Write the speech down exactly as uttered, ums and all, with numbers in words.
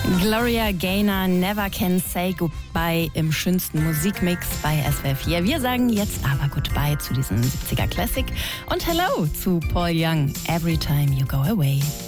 Gloria Gaynor, Never Can Say Goodbye im schönsten Musikmix bei S W R vier. Wir sagen jetzt aber Goodbye zu diesem siebziger Classic und Hello zu Paul Young, Every Time You Go Away.